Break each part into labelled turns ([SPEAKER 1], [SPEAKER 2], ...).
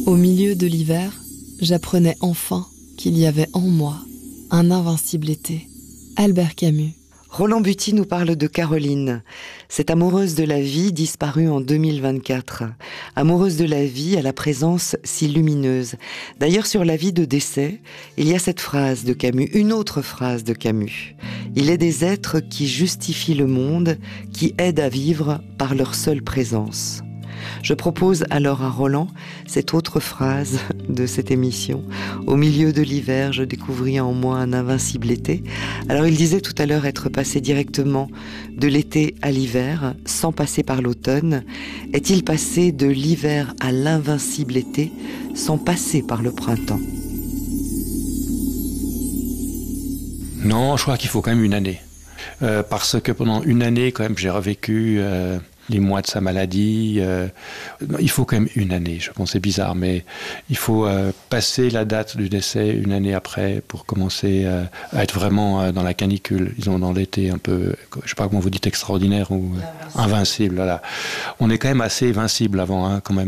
[SPEAKER 1] Au milieu de l'hiver, j'apprenais enfin qu'il y avait en moi un invincible été. Albert Camus.
[SPEAKER 2] Roland Buty nous parle de Caroline, cette amoureuse de la vie disparue en 2024. Amoureuse de la vie à la présence si lumineuse. D'ailleurs, sur la vie de décès, il y a cette phrase de Camus, une autre phrase de Camus. Il est des êtres qui justifient le monde, qui aident à vivre par leur seule présence. Je propose alors à Roland cette autre phrase de cette émission. Au milieu de l'hiver, je découvris en moi un invincible été. Alors il disait tout à l'heure être passé directement de l'été à l'hiver, sans passer par l'automne. Est-il passé de l'hiver à l'invincible été, sans passer par le printemps?
[SPEAKER 3] Non, je crois qu'il faut quand même une année. Parce que pendant une année, quand même, j'ai revécu les mois de sa maladie. Il faut quand même une année. Je pense que c'est bizarre, mais il faut passer la date du décès une année après pour commencer à être vraiment dans la canicule. Ils ont dans l'été un peu, je sais pas comment vous dites, extraordinaire ou invincible. Voilà. On est quand même assez invincible avant, hein, quand même.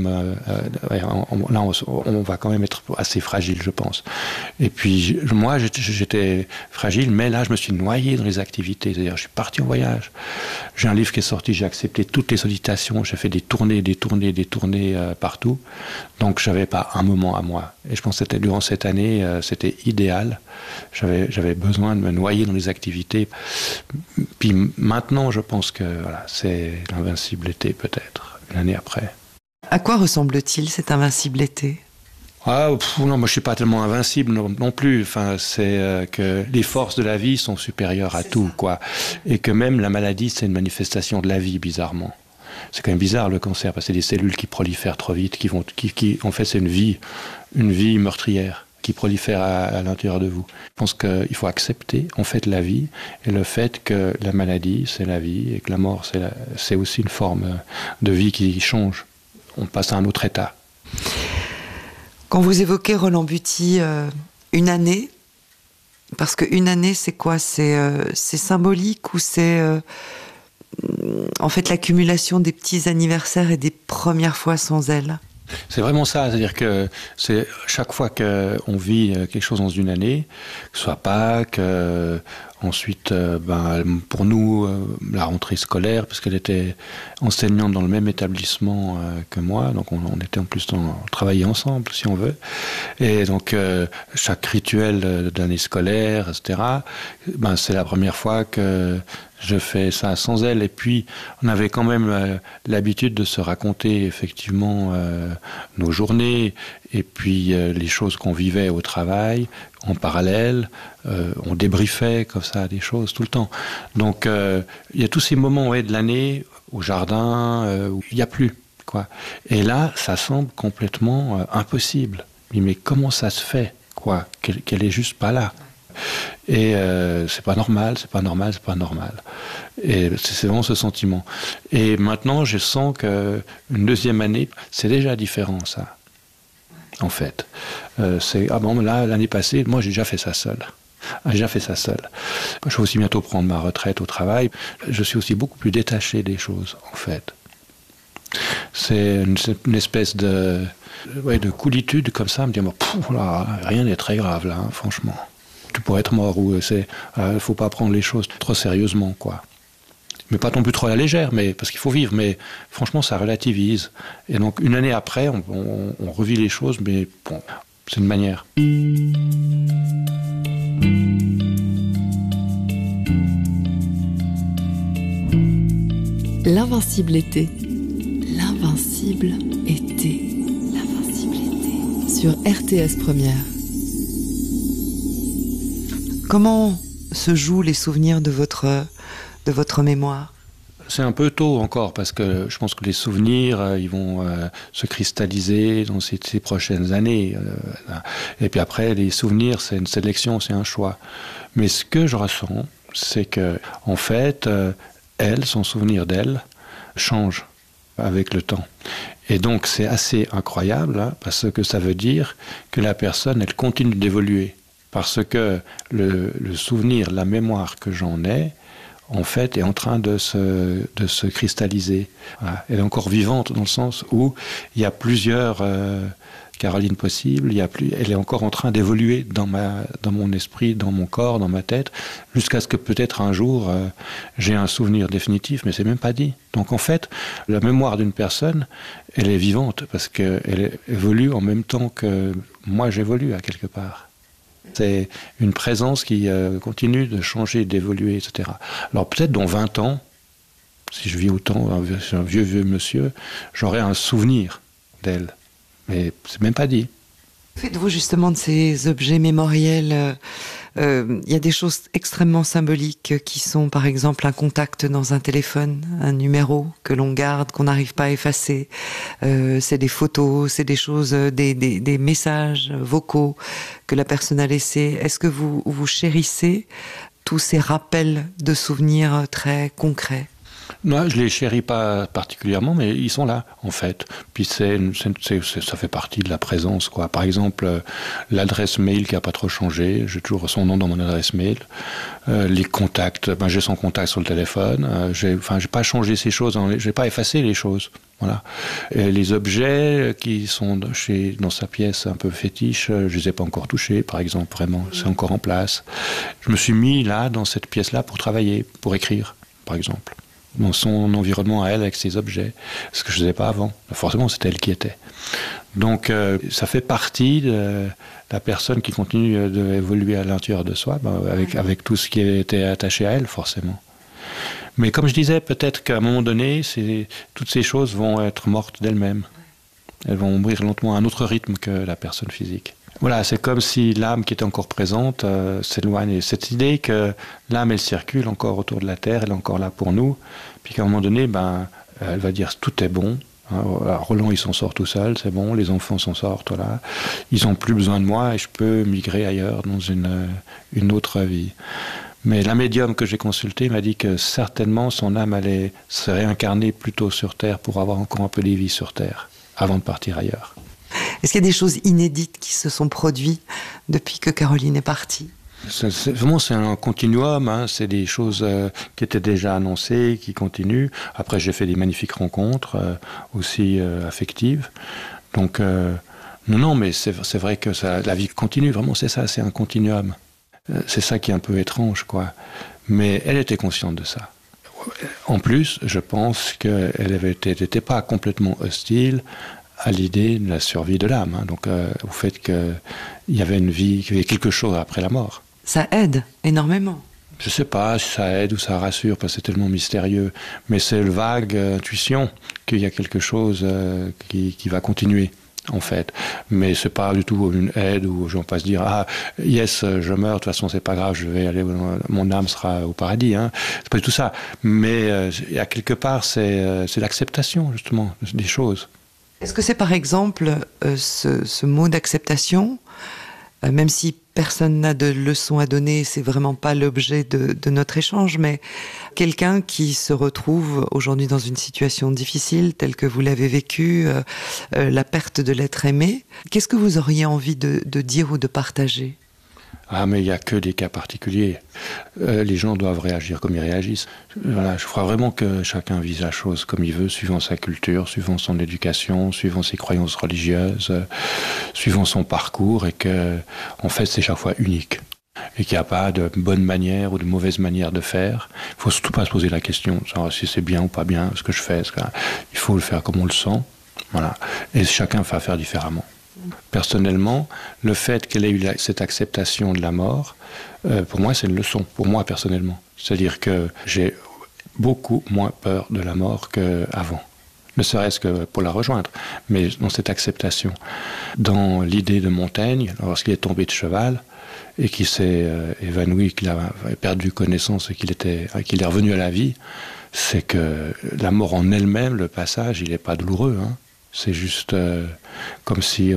[SPEAKER 3] Là, on va quand même être assez fragile, je pense. Et puis moi, j'étais fragile, mais là, je me suis noyé dans les activités. C'est-à-dire, je suis parti en voyage. J'ai un livre qui est sorti, j'ai accepté toutes les sollicitations, j'ai fait des tournées partout. Donc, j'avais pas un moment à moi. Et je pense que durant cette année, c'était idéal. J'avais besoin de me noyer dans les activités. Puis maintenant, je pense que voilà, c'est l'invincible été, peut-être, une année après.
[SPEAKER 2] À quoi ressemble-t-il cet invincible été ?
[SPEAKER 3] Non, moi je suis pas tellement invincible non plus. Enfin, c'est que les forces de la vie sont supérieures à tout, quoi. Et que même la maladie, c'est une manifestation de la vie, bizarrement. C'est quand même bizarre le cancer, parce que c'est des cellules qui prolifèrent trop vite, qui en fait, c'est une vie meurtrière qui prolifère à l'intérieur de vous. Je pense qu'il faut accepter en fait la vie et le fait que la maladie, c'est la vie et que la mort, c'est aussi une forme de vie qui change. On passe à un autre état.
[SPEAKER 2] Quand vous évoquez Roland Buty, une année, parce qu'une année, c'est quoi ? C'est symbolique ou c'est en fait l'accumulation des petits anniversaires et des premières fois sans elle ?
[SPEAKER 3] C'est vraiment ça, c'est-à-dire que c'est chaque fois qu'on vit quelque chose dans une année, que ce soit Pâques, ensuite pour nous la rentrée scolaire, parce qu'elle était enseignante dans le même établissement que moi, donc on était en plus on travaillait ensemble si on veut, et donc chaque rituel d'année scolaire, etc. C'est la première fois que je fais ça sans elle. Et puis, on avait quand même l'habitude de se raconter effectivement nos journées et puis les choses qu'on vivait au travail en parallèle. On débriefait comme ça des choses tout le temps. Donc, il y a tous ces moments de l'année au jardin où il n'y a plus, quoi. Et là, ça semble complètement impossible. Mais comment ça se fait, quoi, qu'elle est juste pas là? Et c'est pas normal. Et c'est vraiment ce sentiment. Et maintenant, je sens qu'une deuxième année, c'est déjà différent, ça. En fait. Là, l'année passée, moi, j'ai déjà fait ça seul. Je vais aussi bientôt prendre ma retraite au travail. Je suis aussi beaucoup plus détaché des choses, en fait. C'est une espèce de coolitude comme ça, me dire, rien n'est très grave, là, hein, franchement. Tu pourrais être mort, ou faut pas prendre les choses trop sérieusement, quoi. Mais pas non plus trop à la légère, mais parce qu'il faut vivre, mais franchement ça relativise. Et donc une année après, on revit les choses, mais bon, c'est une manière.
[SPEAKER 1] L'invincible été. L'invincible été. L'invincible été. Sur RTS Première.
[SPEAKER 2] Comment se jouent les souvenirs de votre mémoire ?
[SPEAKER 3] C'est un peu tôt encore, parce que je pense que les souvenirs, ils vont se cristalliser dans ces prochaines années. Et puis après, les souvenirs, c'est une sélection, c'est un choix. Mais ce que je ressens, c'est que, en fait, son souvenir d'elle, change avec le temps. Et donc, c'est assez incroyable, hein, parce que ça veut dire que la personne, elle continue d'évoluer. Parce que le souvenir, la mémoire que j'en ai, en fait, est en train de se cristalliser. Voilà. Elle est encore vivante dans le sens où il y a plusieurs Caroline possible, il y a plus, elle est encore en train d'évoluer dans mon esprit, dans mon corps, dans ma tête, jusqu'à ce que peut-être un jour j'ai un souvenir définitif, mais c'est même pas dit. Donc en fait, la mémoire d'une personne, elle est vivante parce qu'elle évolue en même temps que moi j'évolue à quelque part. C'est une présence qui continue de changer, d'évoluer, etc. Alors peut-être dans 20 ans, si je vis autant, un vieux monsieur, j'aurai un souvenir d'elle. Mais c'est même pas dit.
[SPEAKER 2] Faites-vous justement de ces objets mémoriels, il y a des choses extrêmement symboliques qui sont par exemple un contact dans un téléphone, un numéro que l'on garde, qu'on n'arrive pas à effacer. C'est des photos, c'est des choses, des messages vocaux que la personne a laissés. Est-ce que vous chérissez tous ces rappels de souvenirs très concrets ?
[SPEAKER 3] Non, je les chéris pas particulièrement, mais ils sont là, en fait. Puis ça fait partie de la présence, quoi. Par exemple, l'adresse mail qui a pas trop changé, j'ai toujours son nom dans mon adresse mail. Les contacts, j'ai son contact sur le téléphone. J'ai pas changé ces choses, j'ai pas effacé les choses. Voilà. Et les objets qui sont dans sa pièce un peu fétiche, je les ai pas encore touchés, par exemple, vraiment. C'est encore en place. Je me suis mis là, dans cette pièce-là, pour travailler, pour écrire, par exemple. Dans son environnement à elle, avec ses objets, ce que je ne faisais pas avant. Forcément, c'était elle qui était. Donc, ça fait partie de la personne qui continue d'évoluer à l'intérieur de soi, avec tout ce qui était attaché à elle, forcément. Mais comme je disais, peut-être qu'à un moment donné, toutes ces choses vont être mortes d'elles-mêmes. Elles vont mourir lentement à un autre rythme que la personne physique. Voilà, c'est comme si l'âme qui était encore présente s'éloigne. Et cette idée que l'âme, elle circule encore autour de la Terre, elle est encore là pour nous, puis qu'à un moment donné, elle va dire tout est bon. Hein, Roland, il s'en sort tout seul, c'est bon, les enfants s'en sortent, voilà. Ils n'ont plus besoin de moi et je peux migrer ailleurs dans une autre vie. Mais la médium que j'ai consultée m'a dit que certainement son âme allait se réincarner plutôt sur Terre pour avoir encore un peu de vie sur Terre, avant de partir ailleurs.
[SPEAKER 2] Est-ce qu'il y a des choses inédites qui se sont produites depuis que Caroline est partie ?
[SPEAKER 3] Vraiment, c'est un continuum, hein. C'est des choses qui étaient déjà annoncées, qui continuent. Après, j'ai fait des magnifiques rencontres, aussi affectives. Donc, non, mais c'est vrai que la vie continue, vraiment, c'est ça, c'est un continuum. C'est ça qui est un peu étrange, quoi. Mais elle était consciente de ça. En plus, je pense qu'elle n'était pas complètement hostile à l'idée de la survie de l'âme, hein. Donc au fait qu'il y avait une vie, qu'il y avait quelque chose après la mort.
[SPEAKER 2] Ça aide énormément.
[SPEAKER 3] Je ne sais pas si ça aide ou ça rassure, parce que c'est tellement mystérieux, mais c'est une vague intuition qu'il y a quelque chose qui va continuer, en fait. Mais c'est pas du tout une aide où je ne vais pas se dire « Ah, yes, je meurs, de toute façon, c'est pas grave, je vais aller, mon âme sera au paradis. Hein. » C'est pas du tout ça. Mais à quelque part, c'est l'acceptation, justement, des choses.
[SPEAKER 2] Est-ce que c'est par exemple ce mot d'acceptation, même si personne n'a de leçon à donner, c'est vraiment pas l'objet de notre échange, mais quelqu'un qui se retrouve aujourd'hui dans une situation difficile telle que vous l'avez vécue, la perte de l'être aimé, qu'est-ce que vous auriez envie de dire ou de partager ?
[SPEAKER 3] Ah, mais il n'y a que des cas particuliers. Les gens doivent réagir comme ils réagissent. Voilà, je crois vraiment que chacun vit la chose comme il veut, suivant sa culture, suivant son éducation, suivant ses croyances religieuses, suivant son parcours, et que, en fait, c'est chaque fois unique. Et qu'il n'y a pas de bonne manière ou de mauvaise manière de faire. Il ne faut surtout pas se poser la question, genre, si c'est bien ou pas bien, ce que je fais. Il faut le faire comme on le sent. Voilà. Et chacun va faire différemment. Personnellement, le fait qu'elle ait eu cette acceptation de la mort, pour moi, c'est une leçon, pour moi personnellement. C'est-à-dire que j'ai beaucoup moins peur de la mort qu'avant. Ne serait-ce que pour la rejoindre, mais dans cette acceptation. Dans l'idée de Montaigne, lorsqu'il est tombé de cheval et qu'il s'est évanoui, qu'il a perdu connaissance et qu'il est revenu à la vie, c'est que la mort en elle-même, le passage, il n'est pas douloureux, hein. C'est juste comme si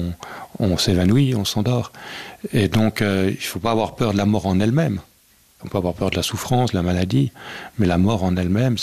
[SPEAKER 3] on s'évanouit, on s'endort. Et donc, il ne faut pas avoir peur de la mort en elle-même. On peut avoir peur de la souffrance, de la maladie, mais la mort en elle-même,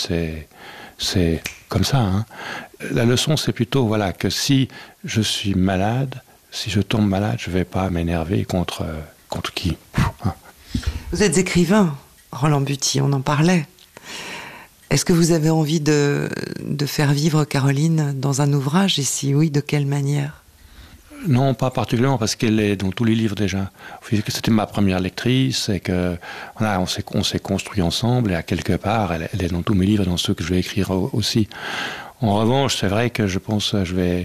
[SPEAKER 3] c'est comme ça. Hein. La leçon, c'est plutôt que si je suis malade, si je tombe malade, je ne vais pas m'énerver contre qui, hein.
[SPEAKER 2] Vous êtes écrivain, Roland Buty, on en parlait. Est-ce que vous avez envie de faire vivre Caroline dans un ouvrage, et si oui, de quelle manière ?
[SPEAKER 3] Non, pas particulièrement, parce qu'elle est dans tous les livres déjà. C'était ma première lectrice, et que voilà, on s'est construit ensemble, et à quelque part, elle est dans tous mes livres, dans ceux que je vais écrire aussi. En revanche, c'est vrai que je pense,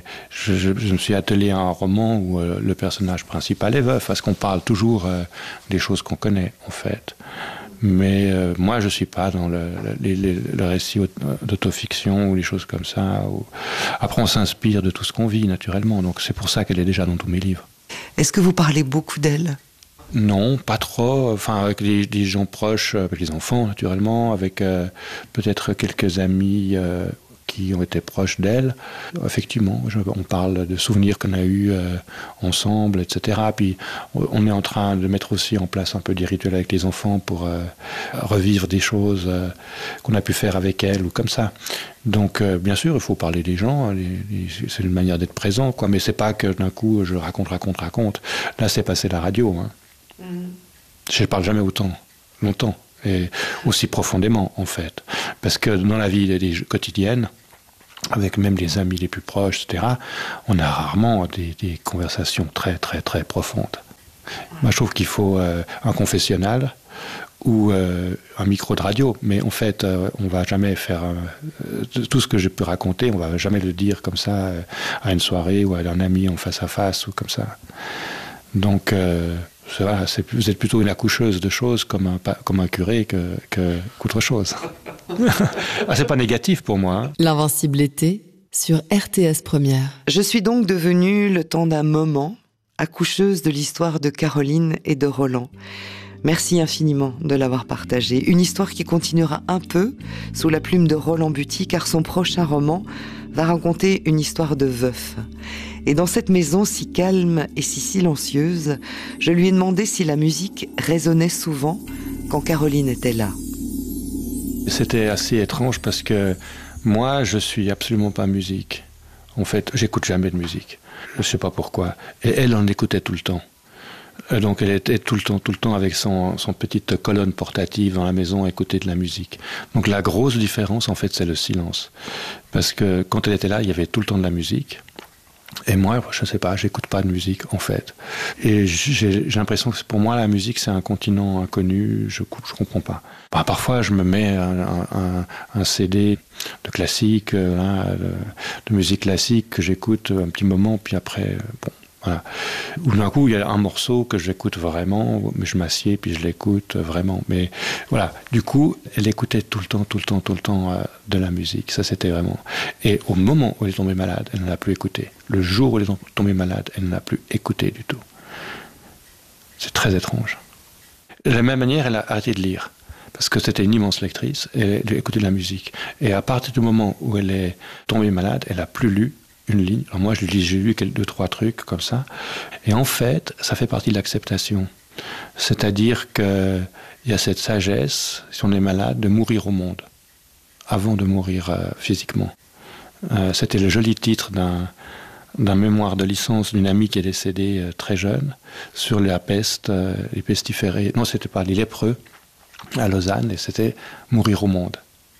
[SPEAKER 3] je me suis attelé à un roman où le personnage principal est veuf, parce qu'on parle toujours des choses qu'on connaît, en fait. Mais moi, je ne suis pas dans le récit d'autofiction ou les choses comme ça. Après, on s'inspire de tout ce qu'on vit, naturellement. Donc, c'est pour ça qu'elle est déjà dans tous mes livres.
[SPEAKER 2] Est-ce que vous parlez beaucoup d'elle ?
[SPEAKER 3] Non, pas trop. Enfin, avec des gens proches, avec les enfants, naturellement, avec peut-être quelques amis qui ont été proches d'elle. Effectivement, on parle de souvenirs qu'on a eus ensemble, etc. Puis on est en train de mettre aussi en place un peu des rituels avec les enfants pour revivre des choses qu'on a pu faire avec elle ou comme ça. Donc, bien sûr, il faut parler des gens. C'est une manière d'être présent, quoi. Mais c'est pas que d'un coup, je raconte. Là, c'est passé la radio. Hein. Je ne parle jamais autant longtemps. Et aussi profondément, en fait. Parce que dans la vie quotidienne, avec même les amis les plus proches, etc., on a rarement des conversations très, très, très profondes. Moi, je trouve qu'il faut un confessionnal ou un micro de radio. Mais en fait, on ne va jamais faire... tout ce que je peux raconter, on ne va jamais le dire comme ça à une soirée ou à un ami en face à face ou comme ça. Donc... Voilà, vous êtes plutôt une accoucheuse de choses comme un curé qu'autre chose. C'est pas négatif pour moi. Hein.
[SPEAKER 1] L'Invincible été sur RTS Première.
[SPEAKER 2] Je suis donc devenue, le temps d'un moment, accoucheuse de l'histoire de Caroline et de Roland. Merci infiniment de l'avoir partagée. Une histoire qui continuera un peu sous la plume de Roland Buty, car son prochain roman va raconter une histoire de veuf. Et dans cette maison si calme et si silencieuse, je lui ai demandé si la musique résonnait souvent quand Caroline était là.
[SPEAKER 3] C'était assez étrange parce que moi, je suis absolument pas musique. En fait, j'écoute jamais de musique. Je sais pas pourquoi. Et elle en écoutait tout le temps. Donc elle était tout le temps avec son petite colonne portative dans la maison à écouter de la musique. Donc la grosse différence, en fait, c'est le silence. Parce que quand elle était là, il y avait tout le temps de la musique. Et moi, je ne sais pas, j'écoute pas de musique, en fait. Et j'ai l'impression que pour moi, la musique, c'est un continent inconnu, je comprends pas. Bah, parfois, je me mets un CD de classique, de musique classique que j'écoute un petit moment, puis après, bon. Voilà. Ou d'un coup, il y a un morceau que j'écoute vraiment, mais je m'assieds puis je l'écoute vraiment. Mais voilà, du coup, elle écoutait tout le temps de la musique. Ça, c'était vraiment... Et au moment où elle est tombée malade, elle ne l'a plus écouté. Le jour où elle est tombée malade, elle ne l'a plus écouté du tout. C'est très étrange. De la même manière, elle a arrêté de lire. Parce que c'était une immense lectrice, et elle écoutait de la musique. Et à partir du moment où elle est tombée malade, elle n'a plus lu une ligne. Alors moi, j'ai lu 2-3 trucs comme ça. Et en fait, ça fait partie de l'acceptation. C'est-à-dire qu'il y a cette sagesse, si on est malade, de mourir au monde, avant de mourir physiquement. C'était le joli titre d'un mémoire de licence d'une amie qui est décédée très jeune, sur la peste, les pestiférés. Non, c'était pas les lépreux, à Lausanne, et c'était mourir au monde.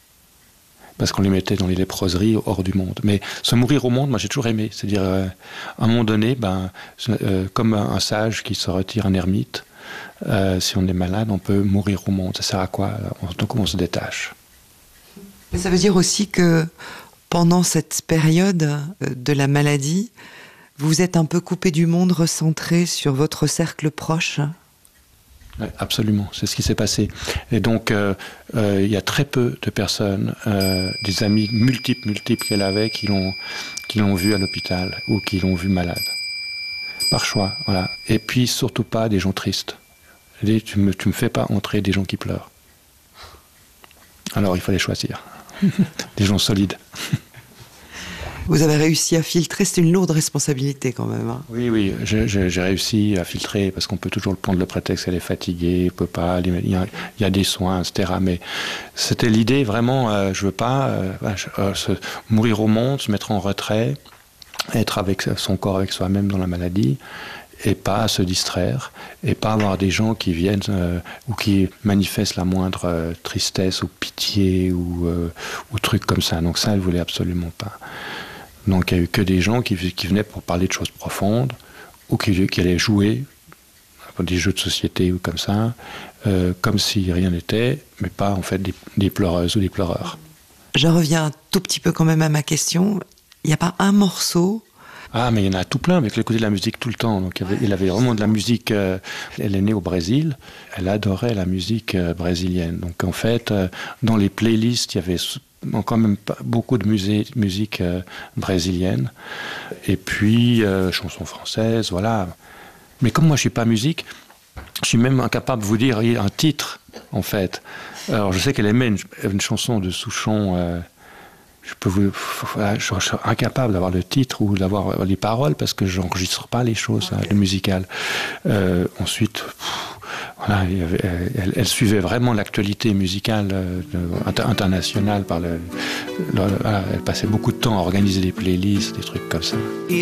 [SPEAKER 3] Parce qu'on les mettait dans les léproseries hors du monde. Mais se mourir au monde, moi j'ai toujours aimé. C'est-à-dire, à un moment donné, comme un sage qui se retire, un ermite, si on est malade, on peut mourir au monde. Ça sert à quoi? Donc on se détache.
[SPEAKER 2] Mais ça veut dire aussi que pendant cette période de la maladie, vous êtes un peu coupé du monde, recentré sur votre cercle proche?
[SPEAKER 3] Oui, absolument, c'est ce qui s'est passé. Et donc, il y a très peu de personnes, des amis multiples qu'elle avait, qui l'ont vue à l'hôpital ou qui l'ont vue malade. Par choix, voilà. Et puis, surtout pas des gens tristes. Tu me fais pas entrer des gens qui pleurent. Alors, il fallait choisir. Des gens solides.
[SPEAKER 2] Vous avez réussi à filtrer, c'est une lourde responsabilité quand même. Hein.
[SPEAKER 3] Oui, j'ai réussi à filtrer, parce qu'on peut toujours prendre le prétexte qu'elle est fatiguée, on peut pas, il y a des soins, etc. Mais c'était l'idée vraiment, je veux pas mourir au monde, se mettre en retrait, être avec son corps, avec soi-même dans la maladie, et pas se distraire, et pas avoir des gens qui viennent ou qui manifestent la moindre tristesse ou pitié ou trucs comme ça. Donc ça, elle voulait absolument pas. Donc il n'y a eu que des gens qui venaient pour parler de choses profondes, ou qui allait jouer des jeux de société ou comme ça, comme si rien n'était, mais pas en fait des pleureuses ou des pleureurs.
[SPEAKER 2] Je reviens un tout petit peu quand même à ma question. Il n'y a pas un morceau?
[SPEAKER 3] Ah, mais il y en a tout plein, avec l'écouter de la musique tout le temps. Donc il avait vraiment de la musique. Elle est née au Brésil, elle adorait la musique brésilienne. Donc en fait, dans les playlists, il y avait quand même beaucoup de musique brésilienne. Et puis, chansons françaises, voilà. Mais comme moi, je ne suis pas musique, je suis même incapable de vous dire un titre, en fait. Alors, je sais qu'elle aimait une chanson de Souchon. Je suis incapable d'avoir le titre ou d'avoir les paroles parce que je n'enregistre pas les choses, le musical. Ensuite, voilà, elle suivait vraiment l'actualité musicale internationale. Elle passait beaucoup de temps à organiser des playlists, des trucs comme ça.